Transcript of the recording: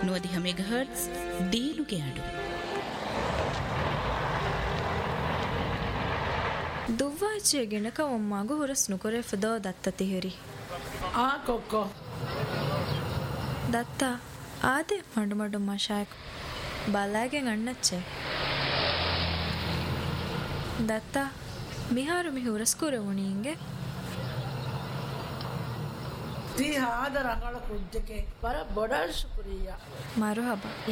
90 megahertz ಡೀನುಗೆ ಅಡು ದುವ್ವಾಚೆ ಗಿಣಕ ಒಮ್ಮಾಗು ಹುರಸ್ ನುಕೊರೆ ಫದೋ ದತ್ತ ತಿಹಿರಿ ಆ ಕೊಕ್ಕೋ ದತ್ತ ಆದೆ ಮಡು ಮಡು ಮಶಾಯಕ್ ಬಲಾಗೆ ಅಣ್ಣಚ್ಚೆ ದತ್ತ ಮಿಹಾರು ಮಿ ಹುರಸ್ಕುರೆ ಉಣಿಂಗೆ ತಿ ಹಾದ ರಂಗಳ ಕುಂಜಕ್ಕೆ ಬರ ಬೊಡ ಶುಕ್ರಿಯಾ ಮರುಹಬ